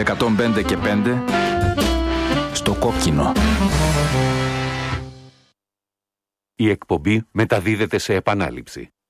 105 και 5 στο κόκκινο. Η εκπομπή μεταδίδεται σε επανάληψη.